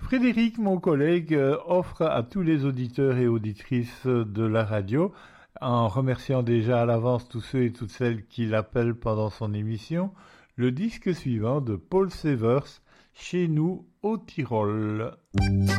Frédéric, mon collègue, offre à tous les auditeurs et auditrices de la radio, en remerciant déjà à l'avance tous ceux et toutes celles qui l'appellent pendant son émission, le disque suivant de Paul Severs, Chez nous au Tyrol.